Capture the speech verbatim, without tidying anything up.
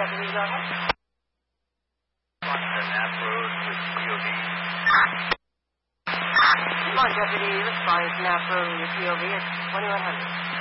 deputies on it? On the Knapp Road with P O V. Come on, deputy. Responding to Knapp Road with P O V at twenty-one hundred.